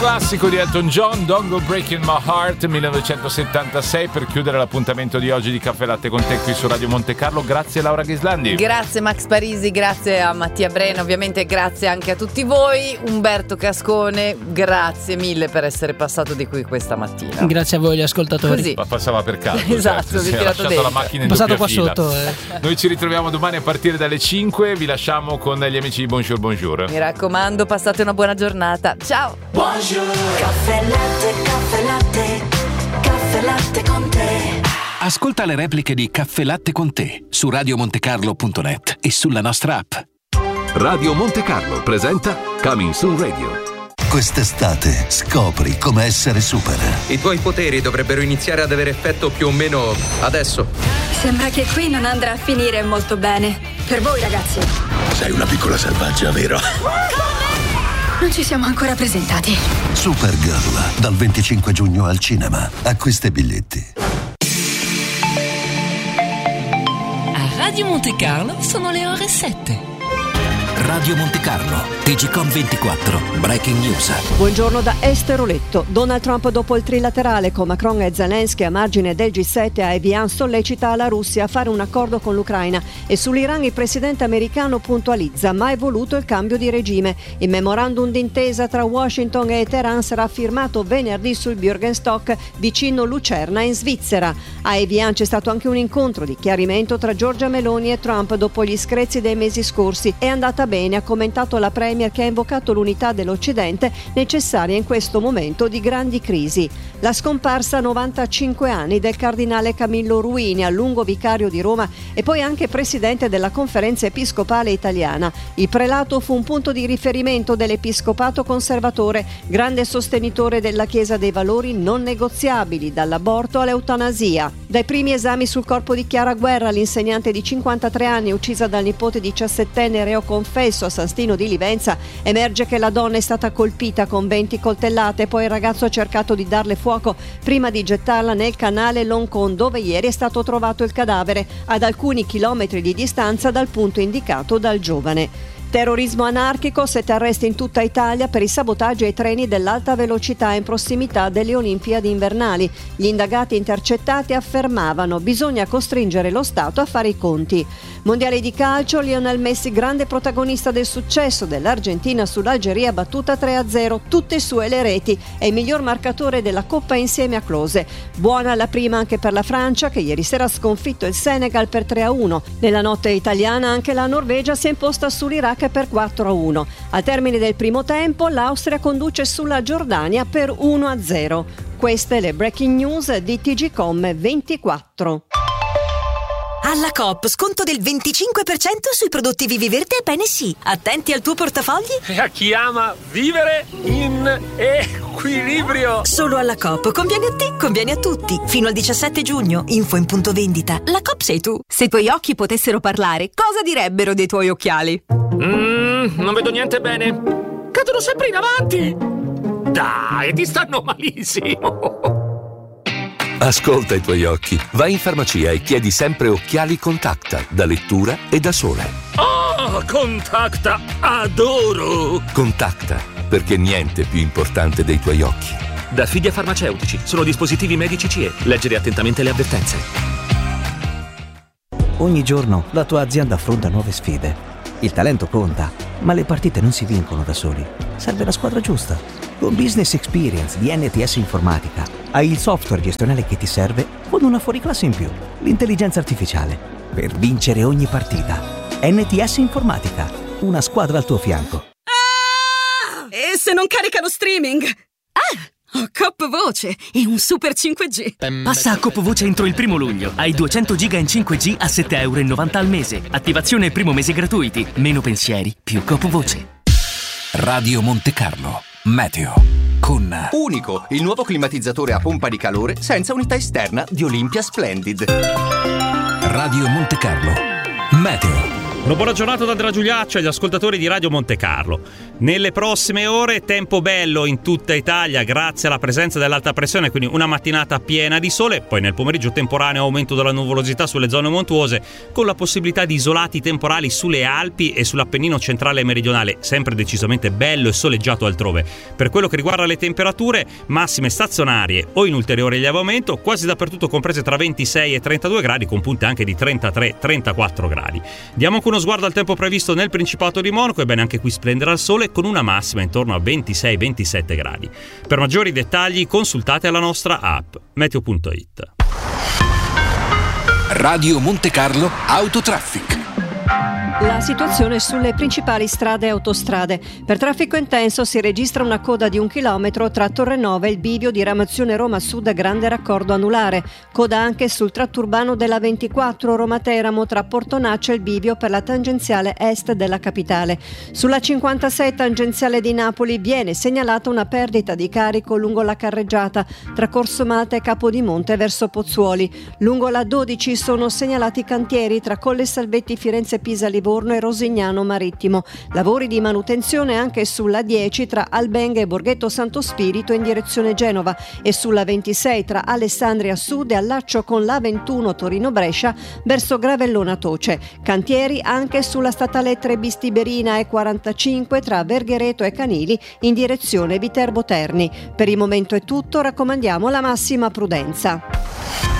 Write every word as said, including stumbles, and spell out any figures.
Classico di Elton John, Don't Go Breaking My Heart, millenovecentosettantasei, per chiudere l'appuntamento di oggi di Caffè Latte con te qui su Radio Monte Carlo. Grazie Laura Ghislandi. Grazie Max Parisi, grazie a Mattia Brena, ovviamente grazie anche a tutti voi. Umberto Cascone, grazie mille per essere passato di qui questa mattina. Grazie a voi gli ascoltatori. Così. Ma passava per caso. Esatto, cioè, vi si è tirato lasciato dentro. la macchina in passato doppia qua fila. sotto. Eh. Noi ci ritroviamo domani a partire dalle cinque. Vi lasciamo con gli amici di Bonjour Bonjour. Mi raccomando, passate una buona giornata. Ciao. Buongiorno. Caffè latte, caffè latte, caffè latte con te. Ascolta le repliche di Caffè Latte con te su radio montecarlo punto net e sulla nostra app. Radio Monte Carlo presenta Coming Soon Radio. Quest'estate scopri come essere super. I tuoi poteri dovrebbero iniziare ad avere effetto più o meno adesso. Sembra che qui non andrà a finire molto bene. Per voi ragazzi. Sei una piccola selvaggia, vero? Non ci siamo ancora presentati. Supergirl, dal venticinque giugno al cinema. Acquista i biglietti. A Radio Monte Carlo sono le ore sette. Radio Monte Carlo, T G Com ventiquattro, Breaking News. Buongiorno da Esteroletto. Donald Trump dopo il trilaterale con Macron e Zelensky a margine del G sette a Evian sollecita la Russia a fare un accordo con l'Ucraina e sull'Iran il presidente americano puntualizza mai voluto il cambio di regime. Il memorandum d'intesa tra Washington e Teheran sarà firmato venerdì sul Bürgenstock vicino Lucerna in Svizzera. A Evian c'è stato anche un incontro di chiarimento tra Giorgia Meloni e Trump dopo gli screzi dei mesi scorsi. È andata bene, ha commentato la premier che ha invocato l'unità dell'Occidente necessaria in questo momento di grandi crisi. La scomparsa a novantacinque anni del cardinale Camillo Ruini, a lungo vicario di Roma e poi anche presidente della Conferenza Episcopale Italiana. Il prelato fu un punto di riferimento dell'episcopato conservatore, grande sostenitore della Chiesa dei valori non negoziabili, dall'aborto all'eutanasia. Dai primi esami sul corpo di Chiara Guerra, l'insegnante di cinquantatré anni uccisa dal nipote diciassettenne reo confesso a San Stino di Livenza, emerge che la donna è stata colpita con venti coltellate, poi il ragazzo ha cercato di darle fuoco prima di gettarla nel canale Loncon, dove ieri è stato trovato il cadavere ad alcuni chilometri di distanza dal punto indicato dal giovane. Terrorismo anarchico, sette arresti in tutta Italia per i sabotaggi ai treni dell'alta velocità in prossimità delle Olimpiadi invernali. Gli indagati intercettati affermavano: bisogna costringere lo Stato a fare i conti. Mondiali di calcio, Lionel Messi grande protagonista del successo dell'Argentina sull'Algeria battuta tre a zero, tutte sue le reti, è il miglior marcatore della Coppa insieme a Klose. Buona la prima anche per la Francia che ieri sera ha sconfitto il Senegal per tre a uno. Nella notte italiana anche la Norvegia si è imposta sull'Iraq per quattro a uno. Al termine del primo tempo l'Austria conduce sulla Giordania per uno a zero. Queste le breaking news di T G Com ventiquattro. Alla Coop, sconto del venticinque per cento sui prodotti Viviverde e Bene Sì. Attenti al tuo portafogli. E a chi ama vivere in equilibrio. Solo alla Coop. Conviene a te, conviene a tutti. Fino al diciassette giugno. Info in punto vendita. La Coop sei tu. Se i tuoi occhi potessero parlare, cosa direbbero dei tuoi occhiali? Mmm, non vedo niente bene. Cadono sempre in avanti. Dai, ti stanno malissimo. Ascolta i tuoi occhi. Vai in farmacia e chiedi sempre occhiali Contacta, da lettura e da sole. Oh, Contacta, adoro! Contacta, perché niente è più importante dei tuoi occhi. Da Fidia Farmaceutici, sono dispositivi medici C E. Leggere attentamente le avvertenze. Ogni giorno la tua azienda affronta nuove sfide. Il talento conta, ma le partite non si vincono da soli. Serve la squadra giusta. Con Business Experience di N T S Informatica hai il software gestionale che ti serve con una fuoriclasse in più, l'intelligenza artificiale, per vincere ogni partita. N T S Informatica, una squadra al tuo fianco. Ah! E se non caricano streaming? Ah! Ho Coop Voce e un super cinque G. Passa a Coop Voce entro il primo luglio. Hai duecento giga in cinque G a sette virgola novanta euro al mese. Attivazione e primo mese gratuiti. Meno pensieri, più Coop Voce. Radio Monte Carlo. Meteo con Unico, il nuovo climatizzatore a pompa di calore senza unità esterna di Olympia Splendid. Radio Monte Carlo. Meteo. Una buona giornata da Andrea Giuliaccio agli ascoltatori di Radio Monte Carlo. Nelle prossime ore tempo bello in tutta Italia grazie alla presenza dell'alta pressione, quindi una mattinata piena di sole, poi nel pomeriggio temporaneo aumento della nuvolosità sulle zone montuose con la possibilità di isolati temporali sulle Alpi e sull'Appennino centrale e meridionale, sempre decisamente bello e soleggiato altrove. Per quello che riguarda le temperature, massime stazionarie o in ulteriore lievamento, quasi dappertutto comprese tra ventisei e trentadue gradi, con punte anche di trentatré trentaquattro gradi. Diamo anche uno sguardo al tempo previsto nel Principato di Monaco, ebbene anche qui splenderà il sole con una massima intorno a ventisei ventisette gradi. Per maggiori dettagli consultate la nostra app meteo punto it. Radio Monte Carlo Autotraffic. La situazione sulle principali strade e autostrade. Per traffico intenso si registra una coda di un chilometro tra Torrenova e il bivio di Ramazione Roma Sud grande raccordo anulare. Coda anche sul tratto urbano della ventiquattro Roma Teramo tra Portonaccio e il bivio per la tangenziale est della capitale. Sulla cinquantasei tangenziale di Napoli viene segnalata una perdita di carico lungo la carreggiata tra Corso Malta e Capodimonte verso Pozzuoli. Lungo la dodici sono segnalati cantieri tra Colle Salvetti, Firenze, Pisa, Livorno e Rosignano Marittimo. Lavori di manutenzione anche sulla dieci tra Albenga e Borghetto Santo Spirito in direzione Genova e sulla ventisei tra Alessandria Sud e allaccio con la ventuno Torino-Brescia verso Gravellona Toce. Cantieri anche sulla statale tre bis Tiberina e quarantacinque tra Verghereto e Canili in direzione Viterbo Terni. Per il momento è tutto, raccomandiamo la massima prudenza.